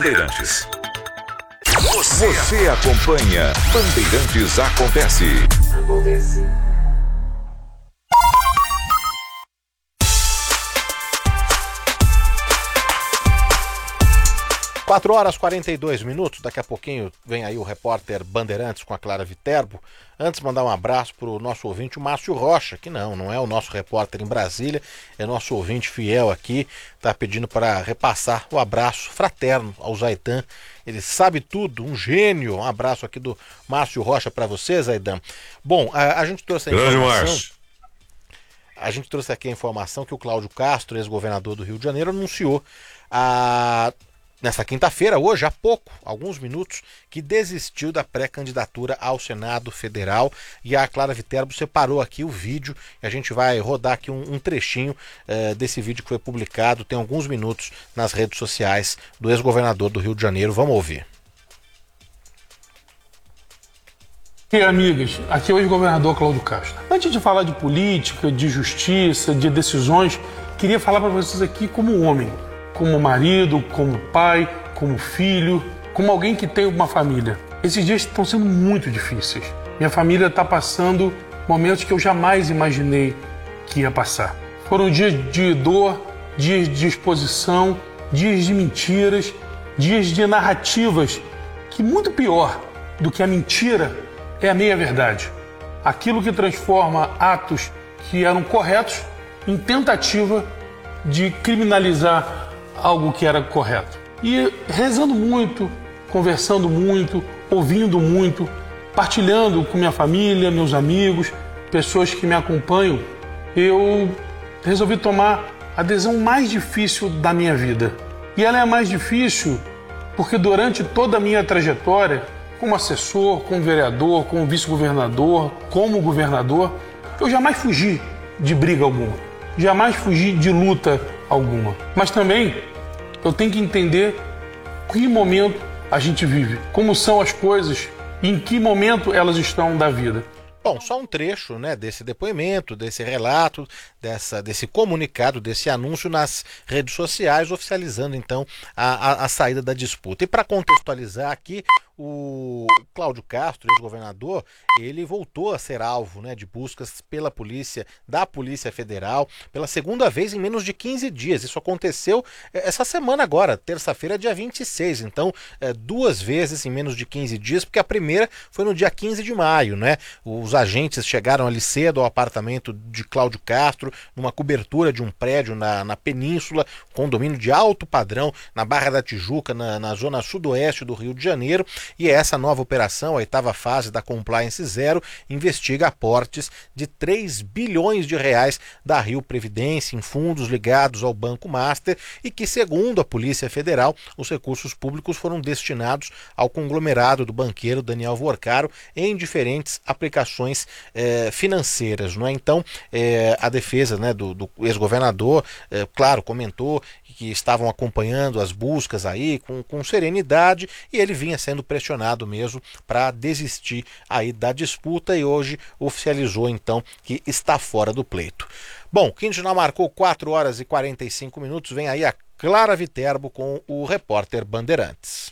Bandeirantes. Você acompanha Bandeirantes Acontece. 4h42, daqui a pouquinho vem aí o repórter Bandeirantes com a Clara Viterbo. Antes, mandar um abraço para o nosso ouvinte, o Márcio Rocha, que não é o nosso repórter em Brasília, é nosso ouvinte fiel aqui, está pedindo para repassar o abraço fraterno ao Zaidan. Ele sabe tudo, um gênio. Um abraço aqui do Márcio Rocha para você, Zaidan. Bom, a gente trouxe a informação... A gente trouxe aqui a informação que o Cláudio Castro, ex-governador do Rio de Janeiro, anunciou nesta quinta-feira, hoje, há pouco, alguns minutos, que desistiu da pré-candidatura ao Senado Federal. E a Clara Viterbo separou aqui o vídeo e a gente vai rodar aqui um trechinho desse vídeo que foi publicado, tem alguns minutos nas redes sociais do ex-governador do Rio de Janeiro. Vamos ouvir. E amigas, aqui é o ex-governador Cláudio Castro. Antes de falar de política, de justiça, de decisões, queria falar para vocês aqui como homem, como marido, como pai, como filho, como alguém que tem uma família. Esses dias estão sendo muito difíceis. Minha família está passando momentos que eu jamais imaginei que ia passar. Foram dias de dor, dias de exposição, dias de mentiras, dias de narrativas, que muito pior do que a mentira é a meia-verdade. Aquilo que transforma atos que eram corretos em tentativa de criminalizar algo que era correto. E rezando muito, conversando muito, ouvindo muito, partilhando com minha família, meus amigos, pessoas que me acompanham, eu resolvi tomar a decisão mais difícil da minha vida. E ela é a mais difícil porque durante toda a minha trajetória, como assessor, como vereador, como vice-governador, como governador, eu jamais fugi de briga alguma, jamais fugi de luta alguma. Mas também eu tenho que entender que momento a gente vive, como são as coisas e em que momento elas estão da vida. Bom, só um trecho, desse depoimento, desse relato, desse comunicado, desse anúncio nas redes sociais, oficializando então a saída da disputa. E para contextualizar aqui, o Cláudio Castro, ex-governador, ele voltou a ser alvo de buscas pela polícia, da Polícia Federal, pela segunda vez em menos de 15 dias. Isso aconteceu essa semana agora, terça-feira, dia 26. Então, duas vezes em menos de 15 dias, porque a primeira foi no dia 15 de maio, Os agentes chegaram ali cedo ao apartamento de Cláudio Castro, numa cobertura de um prédio na Península, condomínio de alto padrão, na Barra da Tijuca, na zona sudoeste do Rio de Janeiro. E essa nova operação, a 8ª fase da Compliance Zero, investiga aportes de 3 bilhões de reais da Rio Previdência em fundos ligados ao Banco Master e que, segundo a Polícia Federal, os recursos públicos foram destinados ao conglomerado do banqueiro Daniel Vorcaro em diferentes aplicações financeiras. Então, a defesa do ex-governador, claro, comentou que estavam acompanhando as buscas aí com serenidade e ele vinha sendo pressionado mesmo para desistir aí da disputa e hoje oficializou então que está fora do pleito. Bom, quinzenal marcou 4h45, vem aí a Clara Viterbo com o repórter Bandeirantes.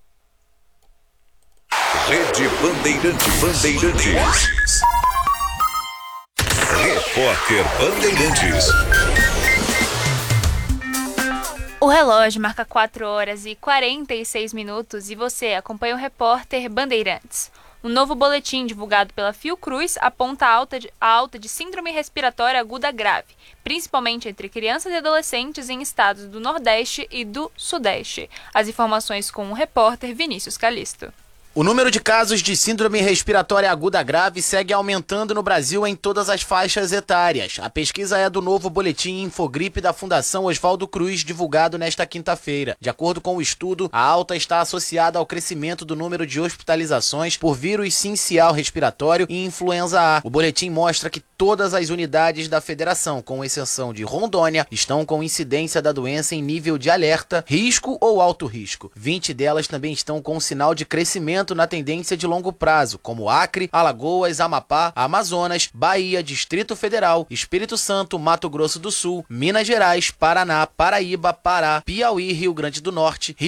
Rede Bandeirantes. Repórter Bandeirantes. O relógio marca 4h46 e você acompanha o repórter Bandeirantes. Um novo boletim divulgado pela Fiocruz aponta a alta de síndrome respiratória aguda grave, principalmente entre crianças e adolescentes em estados do Nordeste e do Sudeste. As informações com o repórter Vinícius Calisto. O número de casos de síndrome respiratória aguda grave segue aumentando no Brasil em todas as faixas etárias. A pesquisa é do novo boletim Infogripe da Fundação Oswaldo Cruz, divulgado nesta quinta-feira. De acordo com o estudo, a alta está associada ao crescimento do número de hospitalizações por vírus sincial respiratório e influenza A. O boletim mostra que todas as unidades da federação, com exceção de Rondônia, estão com incidência da doença em nível de alerta, risco ou alto risco. 20 delas também estão com sinal de crescimento na tendência de longo prazo, como Acre, Alagoas, Amapá, Amazonas, Bahia, Distrito Federal, Espírito Santo, Mato Grosso do Sul, Minas Gerais, Paraná, Paraíba, Pará, Piauí, Rio Grande do Norte,